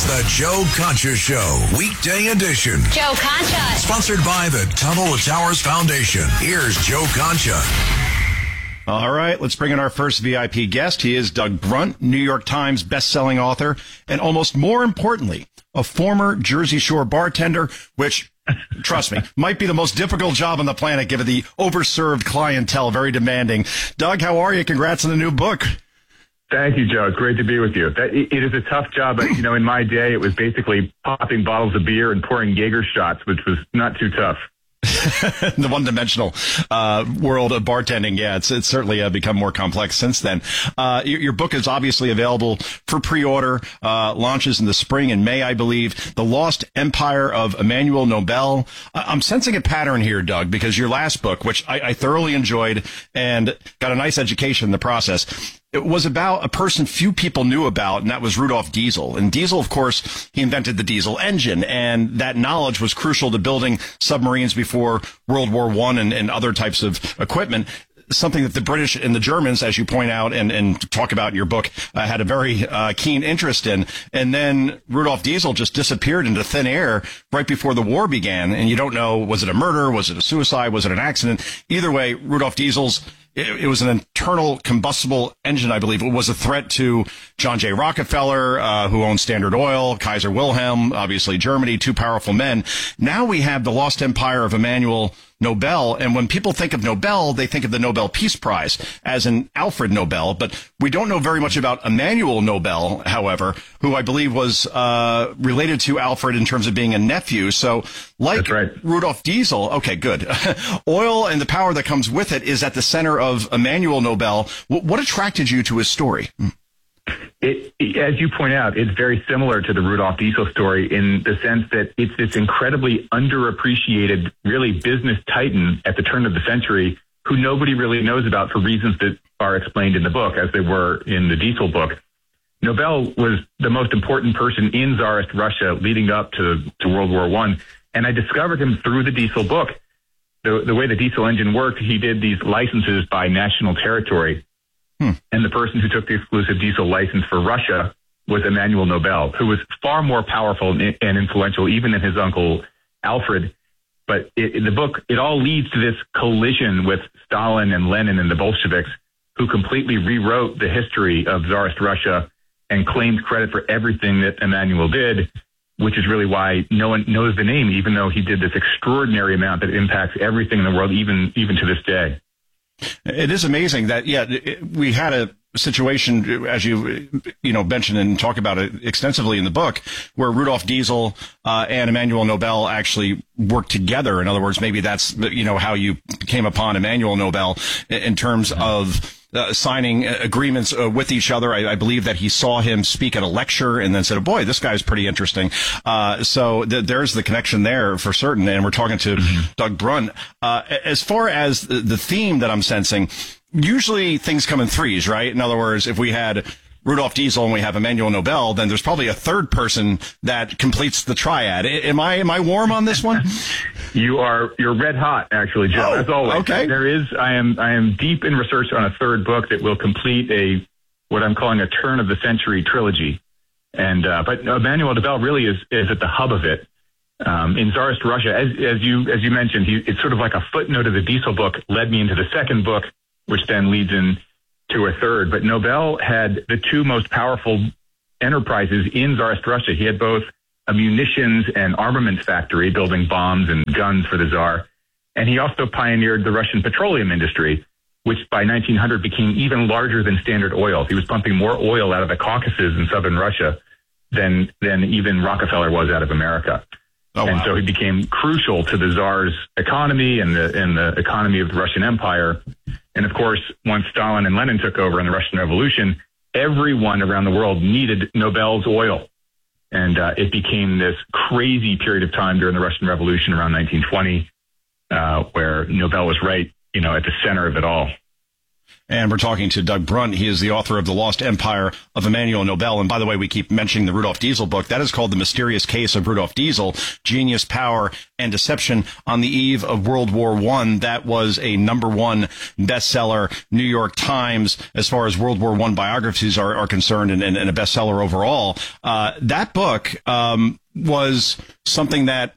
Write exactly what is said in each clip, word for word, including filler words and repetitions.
The Joe Concha Show, weekday edition. Joe Concha. Sponsored by the Tunnel to Towers Foundation. Here's Joe Concha. All right, let's bring in our first V I P guest. He is Doug Brunt, New York Times best-selling author, and almost more importantly, a former Jersey Shore bartender, which, trust me, might be the most difficult job on the planet given the overserved clientele, very demanding. Doug, how are you? Congrats on the new book. Thank you, Joe. It's great to be with you. That, it, it is a tough job, but, you know, in my day, it was basically popping bottles of beer and pouring Jaeger shots, which was not too tough. The one-dimensional uh, world of bartending, yeah, it's it's certainly uh, become more complex since then. Uh, your, your book is obviously available for pre-order, uh, launches in the spring in May, I believe. The Lost Empire of Emmanuel Nobel. Uh, I'm sensing a pattern here, Doug, because your last book, which I, I thoroughly enjoyed and got a nice education in the process, it was about a person few people knew about, and that was Rudolf Diesel. And Diesel, of course, he invented the diesel engine, and that knowledge was crucial to building submarines before World War One and, and other types of equipment. Something that the British and the Germans, as you point out and, and talk about in your book, uh, had a very uh, keen interest in. And then Rudolf Diesel just disappeared into thin air right before the war began. And you don't know, was it a murder? Was it a suicide? Was it an accident? Either way, Rudolf Diesel's It, it was an internal combustible engine, I believe. It was a threat to John J. Rockefeller, uh, who owned Standard Oil, Kaiser Wilhelm, obviously Germany, two powerful men. Now we have the Lost Empire of Emmanuel Nobel. And when people think of Nobel, they think of the Nobel Peace Prize, as in Alfred Nobel. But we don't know very much about Emmanuel Nobel, however, who I believe was uh, related to Alfred in terms of being a nephew. So like That's right. Rudolf Diesel, okay, good. Oil and the power that comes with it is at the center of Emmanuel Nobel. W- what attracted you to his story? It, as you point out, it's very similar to the Rudolf Diesel story in the sense that it's this incredibly underappreciated, really business titan at the turn of the century who nobody really knows about for reasons that are explained in the book, as they were in the Diesel book. Nobel was the most important person in Tsarist Russia leading up to, to World War One, and I discovered him through the Diesel book. The, the way the diesel engine worked, he did these licenses by national territory. Hmm. And the person who took the exclusive diesel license for Russia was Emmanuel Nobel, who was far more powerful and influential even than his uncle Alfred. But it, in the book, it all leads to this collision with Stalin and Lenin and the Bolsheviks, who completely rewrote the history of Tsarist Russia and claimed credit for everything that Emmanuel did, which is really why no one knows the name, even though he did this extraordinary amount that impacts everything in the world, even even to this day. It is amazing that, yeah, we had a situation, as you, you know, mentioned and talk about it extensively in the book, where Rudolf Diesel uh, and Emmanuel Nobel actually worked together. In other words, maybe that's, you know, how you came upon Emmanuel Nobel in terms of Uh, signing agreements uh, with each other. I, I believe that he saw him speak at a lecture and then said, oh, boy, this guy's pretty interesting. Uh, so th- there's the connection there for certain. And we're talking to mm-hmm. Doug Brunt. Uh, as far as the, the theme that I'm sensing, usually things come in threes, right? In other words, if we had Rudolf Diesel and we have Emmanuel Nobel, then there's probably a third person that completes the triad. Am I am I warm on this one? You are you're red hot, actually, Joe. Oh, as always. Okay. There is I am I am deep in research on a third book that will complete a what I'm calling a turn of the century trilogy. And uh, but Emmanuel Nobel really is is at the hub of it. Um, in Tsarist Russia, as as you as you mentioned, he, it's sort of like a footnote of the Diesel book led me into the second book, which then leads in to a third. But Nobel had the two most powerful enterprises in Tsarist Russia. He had both a munitions and armaments factory building bombs and guns for the Tsar. And he also pioneered the Russian petroleum industry, which by nineteen hundred became even larger than Standard Oil. He was pumping more oil out of the Caucasus in southern Russia than, than even Rockefeller was out of America. Oh, and wow. So he became crucial to the Tsar's economy and the, and the economy of the Russian Empire. And of course, once Stalin and Lenin took over in the Russian Revolution, everyone around the world needed Nobel's oil. And uh, it became this crazy period of time during the Russian Revolution around nineteen twenty, uh, where Nobel was right, you know, at the center of it all. And we're talking to Doug Brunt. He is the author of The Lost Empire of Emanuel Nobel. And by the way, we keep mentioning the Rudolf Diesel book. That is called The Mysterious Case of Rudolf Diesel, Genius, Power, and Deception on the Eve of World War One. That was a number one bestseller, New York Times, as far as World War One biographies are, are concerned, and, and, and a bestseller overall. Uh, that book um, was something that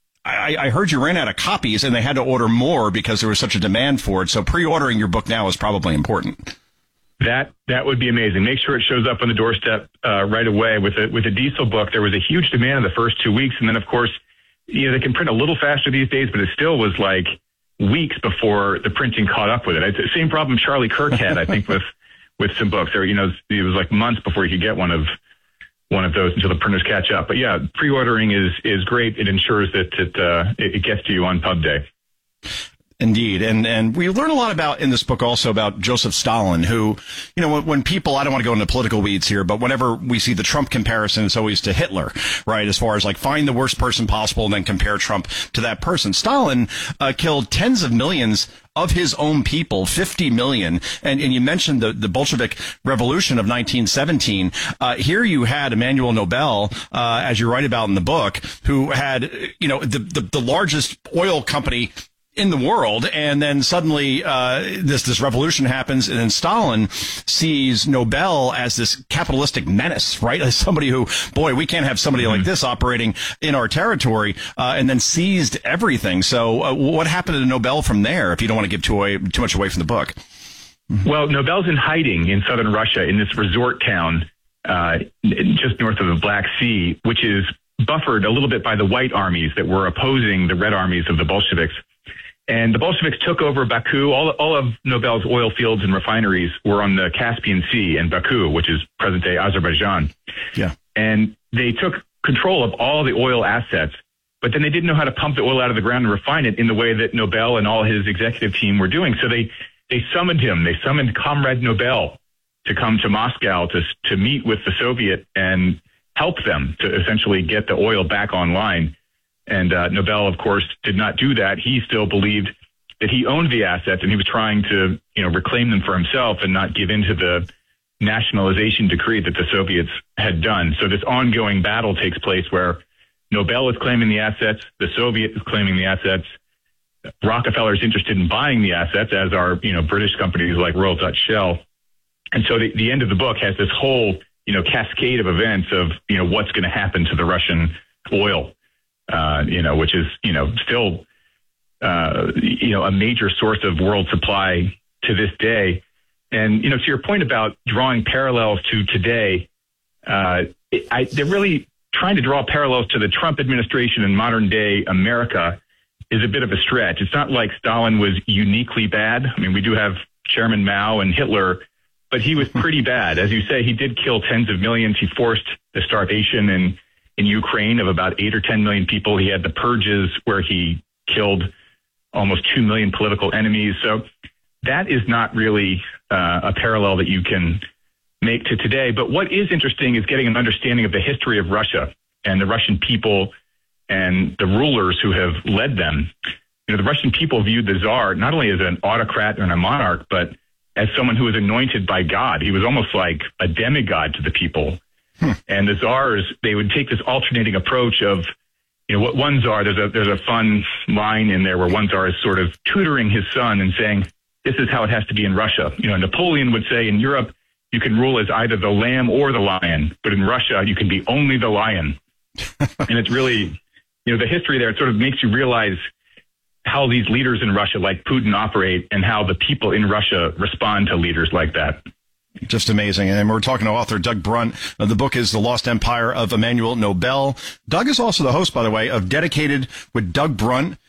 I, I heard you ran out of copies and they had to order more because there was such a demand for it. So pre-ordering your book now is probably important. That that would be amazing. Make sure it shows up on the doorstep uh, right away. With a, with a Diesel book, there was a huge demand in the first two weeks. And then, of course, you know, they can print a little faster these days, but it still was like weeks before the printing caught up with it. It's the same problem Charlie Kirk had, I think, with, with some books. There, you know, it was like months before you could get one of one of those until the printers catch up. But yeah, pre-ordering is, is great. It ensures that it, uh, it gets to you on pub day. Indeed. And, and we learn a lot about in this book also about Joseph Stalin, who, you know, when, when people, I don't want to go into political weeds here, but whenever we see the Trump comparison, it's always to Hitler, right? As far as like find the worst person possible and then compare Trump to that person. Stalin uh, killed tens of millions of his own people, fifty million. And, and you mentioned the, the Bolshevik Revolution of nineteen seventeen. Uh, here you had Emanuel Nobel, uh, as you write about in the book, who had, you know, the, the, the largest oil company in the world, and then suddenly uh this this revolution happens, and then Stalin sees Nobel as this capitalistic menace, right? As somebody who, boy, we can't have somebody mm-hmm. like this operating in our territory, uh and then seized everything. So uh, what happened to Nobel from there, if you don't want to give too, away, too much away from the book? Well, Nobel's in hiding in southern Russia in this resort town uh just north of the Black Sea, which is buffered a little bit by the white armies that were opposing the red armies of the Bolsheviks. And the Bolsheviks took over Baku. All, all of Nobel's oil fields and refineries were on the Caspian Sea and Baku, which is present-day Azerbaijan. Yeah. And they took control of all the oil assets, but then they didn't know how to pump the oil out of the ground and refine it in the way that Nobel and all his executive team were doing. So they, they summoned him. They summoned Comrade Nobel to come to Moscow to, to meet with the Soviet and help them to essentially get the oil back online. And uh, Nobel, of course, did not do that. He still believed that he owned the assets, and he was trying to, you know, reclaim them for himself and not give in to the nationalization decree that the Soviets had done. So this ongoing battle takes place where Nobel is claiming the assets, the Soviet is claiming the assets, Rockefeller is interested in buying the assets, as are, you know, British companies like Royal Dutch Shell. And so the, the end of the book has this whole, you know, cascade of events of, you know, what's going to happen to the Russian oil. Uh, you know, which is, you know, still, uh, you know, a major source of world supply to this day. And, you know, to your point about drawing parallels to today, uh, it, I, they're really trying to draw parallels to the Trump administration in modern day America is a bit of a stretch. It's not like Stalin was uniquely bad. I mean, we do have Chairman Mao and Hitler, but he was pretty bad. As you say, he did kill tens of millions. He forced the starvation and in Ukraine of about eight or ten million people. He had the purges where he killed almost two million political enemies. So that is not really uh, a parallel that you can make to today. But what is interesting is getting an understanding of the history of Russia and the Russian people and the rulers who have led them. You know, the Russian people viewed the Tsar not only as an autocrat and a monarch, but as someone who was anointed by God. He was almost like a demigod to the people. Hmm. And the czars, they would take this alternating approach of, you know, what one czar, there's a, there's a fun line in there where one czar is sort of tutoring his son and saying, this is how it has to be in Russia. You know, Napoleon would say in Europe, you can rule as either the lamb or the lion, but in Russia, you can be only the lion. And it's really, you know, the history there, it sort of makes you realize how these leaders in Russia like Putin operate and how the people in Russia respond to leaders like that. Just amazing. And we're talking to author Doug Brunt. Uh, the book is The Lost Empire of Emanuel Nobel. Doug is also the host, by the way, of Dedicated with Doug Brunt.